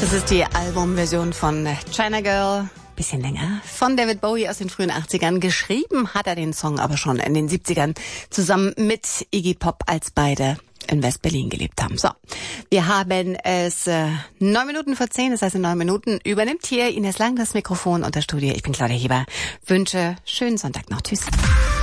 Das ist die Albumversion von China Girl, bisschen länger, von David Bowie aus den frühen 80ern. Geschrieben hat er den Song aber schon in den 70ern zusammen mit Iggy Pop, als beide in West-Berlin gelebt haben. So, wir haben es 9 Minuten vor 10, das heißt in 9 Minuten übernimmt hier Ines Lang das Mikrofon und das Studio. Ich bin Claudia Hieber, wünsche schönen Sonntag noch. Tschüss.